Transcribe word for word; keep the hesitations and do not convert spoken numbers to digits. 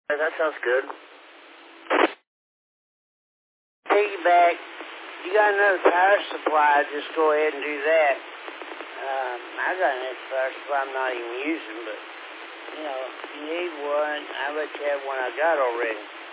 That sounds good. Piggyback, you got another power supply, just go ahead and do that. Um, I got another power supply I'm not even using, but, you know, if you need one, I bet you have one I got already.